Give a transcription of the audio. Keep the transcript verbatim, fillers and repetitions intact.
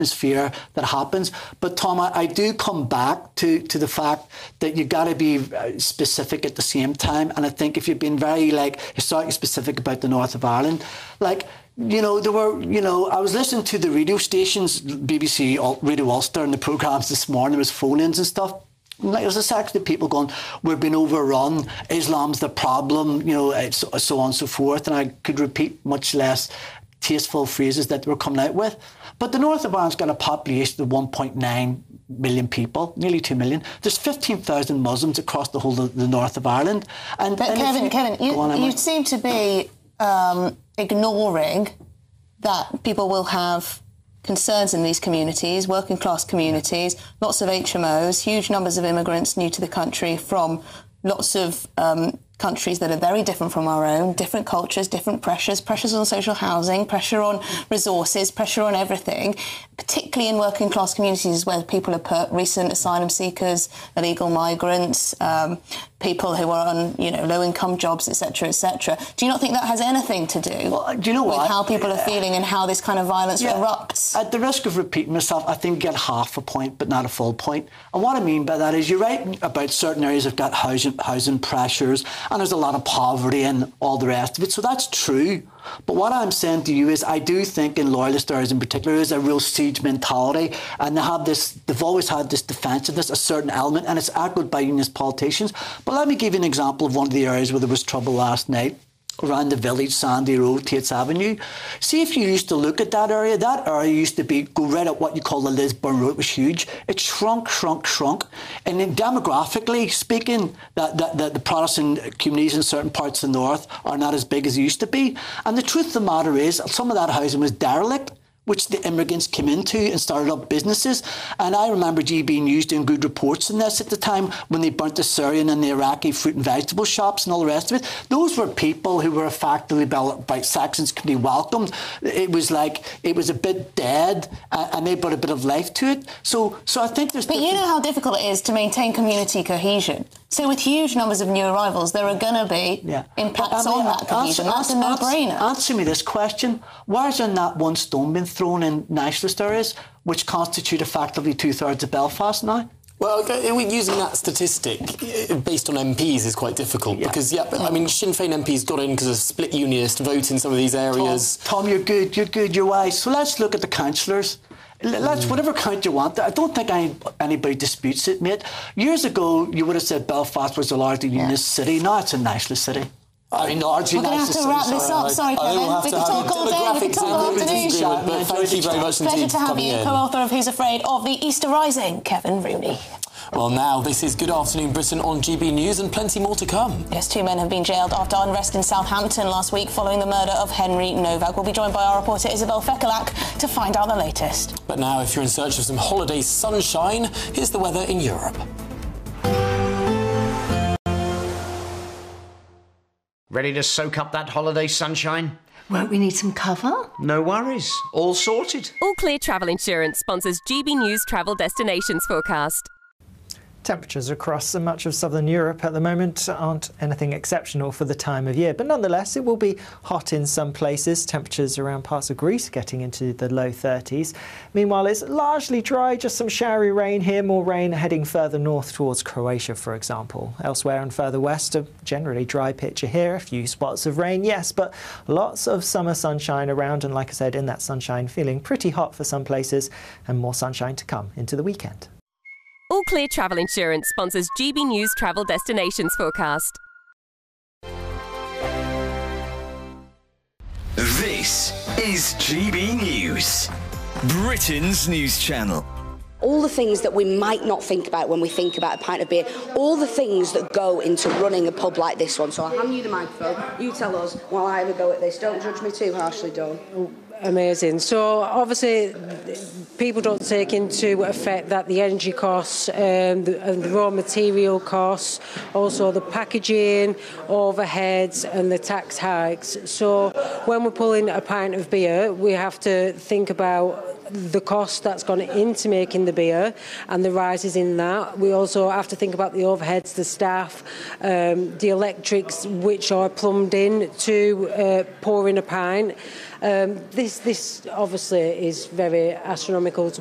atmosphere that happens. But Tom, I, I do come back to, to the fact that you got to be specific at the same time. And I think if you've been very like historically specific about the north of Ireland, like, you know, there were, you know, I was listening to the radio stations, B B C, Radio Ulster, and the programmes this morning. There was phone-ins and stuff. Like, there's a section of people going, we're being overrun, Islam's the problem, you know, so, so on and so forth. And I could repeat much less tasteful phrases that they were coming out with. But the north of Ireland's got a population of one point nine million people, nearly two million. There's fifteen thousand Muslims across the whole of the north of Ireland. And, but and Kevin, you, Kevin, you, on, you seem to be um, ignoring that people will have concerns in these communities, working class communities, lots of H M Os, huge numbers of immigrants new to the country from lots of um, countries that are very different from our own, different cultures, different pressures, pressures on social housing, pressure on resources, pressure on everything, particularly in working class communities where people are put, recent asylum seekers, illegal migrants, um, people who are on, you know, low-income jobs, et cetera, et cetera. Do you not think that has anything to do, well, do you know with what? how people are feeling and how this kind of violence yeah, erupts? At the risk of repeating myself, I think you get half a point, but not a full point. And what I mean by that is you're right about certain areas have got housing, housing pressures, and there's a lot of poverty and all the rest of it. So that's true. But what I'm saying to you is I do think in loyalist areas in particular there is a real siege mentality, and they have this, they've always had this defensiveness, a certain element, and it's echoed by unionist politicians. But let me give you an example of one of the areas where there was trouble last night. Around the village, Sandy Road, Tates Avenue. See, if you used to look at that area, that area used to be, go right up what you call the Lisburn Road. It was huge. It shrunk, shrunk, shrunk. And then demographically speaking, that, that, that the Protestant communities in certain parts of the north are not as big as they used to be. And the truth of the matter is, some of that housing was derelict, which the immigrants came into and started up businesses. And I remember G B News doing good reports on this at the time when they burnt the Syrian and the Iraqi fruit and vegetable shops and all the rest of it. Those were people who were effectively by Saxons could be welcomed. It was like, it was a bit dead, uh, and they brought a bit of life to it. So, so I think there's... But you know how difficult it is to maintain community cohesion. So with huge numbers of new arrivals, there are going to be yeah. impacts on that cohesion. That's a no-brainer. Answer me this question. Why isn't that one stone been thrown in nationalist areas, which constitute effectively two-thirds of Belfast now? Well, using that statistic based on M Ps is quite difficult yeah. because, yeah, I mean, Sinn Féin M Ps got in because of split unionist vote in some of these areas. Tom, Tom, you're good, you're good, you're wise. So let's look at the councillors. Let's, whatever count you want. I don't think any, anybody disputes it, mate. Years ago, you would have said Belfast was a largely unionist yeah. city. Now it's a nationalist city. I mean, largely We're going to have to wrap this up. Sorry, Kevin. We could talk all day, we could talk all afternoon. But thank you very much indeed. Pleasure to have you, co-author of Who's Afraid of the Easter Rising, Kevin Rooney. Well, now, this is Good Afternoon Britain on G B News, and plenty more to come. Yes, two men have been jailed after unrest in Southampton last week following the murder of Henry Novak. We'll be joined by our reporter Isabel Fekalak to find out the latest. But now, if you're in search of some holiday sunshine, here's the weather in Europe. Ready to soak up that holiday sunshine? Won't we need some cover? No worries. All sorted. All Clear Travel Insurance sponsors G B News Travel Destinations Forecast. Temperatures across much of southern Europe at the moment aren't anything exceptional for the time of year, but nonetheless it will be hot in some places. Temperatures around parts of Greece getting into the low thirties. Meanwhile, it's largely dry, just some showery rain here, more rain heading further north towards Croatia, for example. Elsewhere and further west, a generally dry picture here, a few spots of rain, yes, but lots of summer sunshine around, and like I said, in that sunshine feeling pretty hot for some places, and more sunshine to come into the weekend. All Clear Travel Insurance sponsors G B News Travel Destinations Forecast. This is G B News, Britain's news channel. All the things that we might not think about when we think about a pint of beer, all the things that go into running a pub like this one. So I'll hand you the microphone, you tell us while I have a go at this. Don't judge me too harshly, Dawn. Amazing. So obviously people don't take into effect that the energy costs um, the, and the raw material costs, also the packaging, overheads and the tax hikes. So when we're pulling a pint of beer, we have to think about the cost that's gone into making the beer and the rises in that. We also have to think about the overheads, the staff, um, the electrics which are plumbed in to uh, pour in a pint. Um, this, this obviously is very astronomical to